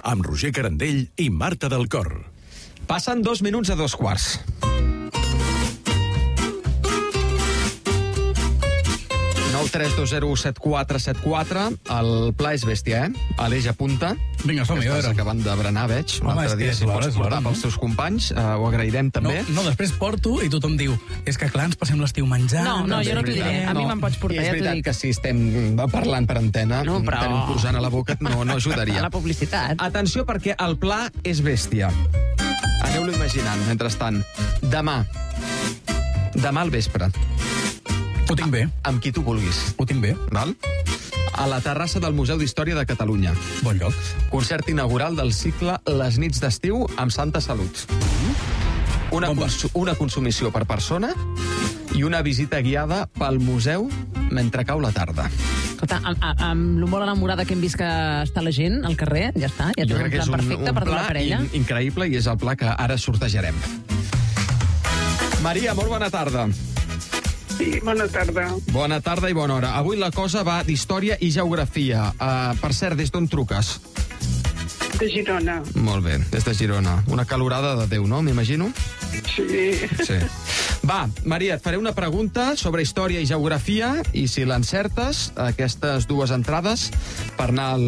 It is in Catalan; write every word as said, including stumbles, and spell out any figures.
amb Roger Carandell i Marta del Cor. Passen dos minuts a dos quarts. nou tres dos zero set quatre set quatre. El pla és bèstia, eh? Aleix apunta. Vinga, som-hi, a Estàs veure. acabant de berenar, veig. Un Home, altre és dia, que si és l'hora, pots és l'hora, portar no? pels teus companys, uh, ho agrairem No, també. no, després porto i tothom diu és que clar, ens passem l'estiu menjant. No, no, jo no t'ho diré. A mi me'n pots portar, I és ja t'ho veritat dic. que si estem parlant per antena, No, però- tenir un croissant a la boca no, no ajudaria. A la publicitat. Atenció, perquè el pla és bèstia. Aneu-lo imaginant, mentrestant. Demà, demà al vespre, Ho tinc bé, amb qui tu vulguis, ho tinc bé. val? A la terrassa del Museu d'Història de Catalunya. Bon lloc. Concert inaugural del cicle Les nits d'estiu amb Santa Salut. Una, Bon cons una consumició per persona i una visita guiada pel museu mentre cau la tarda. Escolta, amb, amb lo molt enamorada que hem vist que està la gent al carrer, ja està, ja Jo tens crec un que és plan un, perfecte un per dur pla la parella. in increïble i és el pla que ara sortejarem. Maria, molt bona tarda. Sí, bona tarda. Bona tarda i bona hora. Avui la cosa va d'història i geografia. Uh, per cert, des d'on truques? De Girona. Molt bé, des de Girona. Una calorada de Déu, no? M'imagino? Sí. Sí. Va, Maria, et faré una pregunta sobre història i geografia i si l'encertes, aquestes dues entrades per anar al